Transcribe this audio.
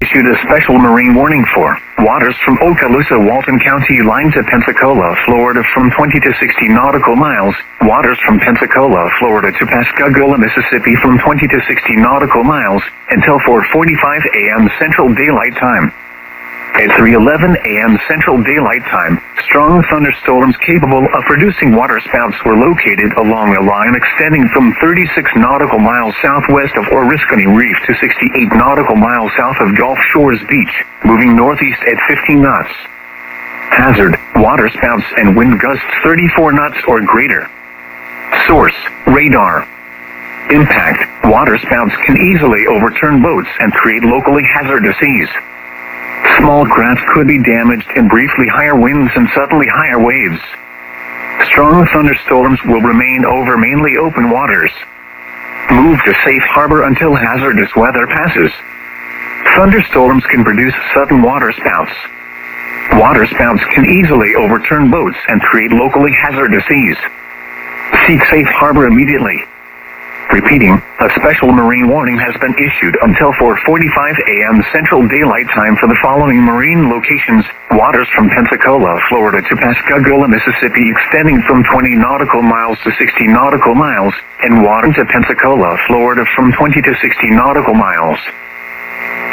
issued a special marine warning for waters from Okaloosa, Walton County line to Pensacola, Florida from 20 to 60 nautical miles, waters from Pensacola, Florida to Pascagoula, Mississippi from 20 to 60 nautical miles, until 4:45 a.m. Central Daylight Time. At 3:11 a.m. Central Daylight Time, strong thunderstorms capable of producing waterspouts were located along a line extending from 36 nautical miles southwest of Oriskany Reef to 68 nautical miles south of Gulf Shores Beach, moving northeast at 15 knots. Hazard: waterspouts and wind gusts 34 knots or greater. Source: radar. Impact: waterspouts can easily overturn boats and create locally hazardous seas. Small craft could be damaged in briefly higher winds and suddenly higher waves. Strong thunderstorms will remain over mainly open waters. Move to safe harbor until hazardous weather passes. Thunderstorms can produce sudden waterspouts. Waterspouts can easily overturn boats and create locally hazardous seas. Seek safe harbor immediately. Repeating, a special marine warning has been issued until 4:45 a.m. Central Daylight Time for the following marine locations: waters from Pensacola, Florida to Pascagoula, Mississippi extending from 20 nautical miles to 60 nautical miles, and water to Pensacola, Florida from 20 to 60 nautical miles.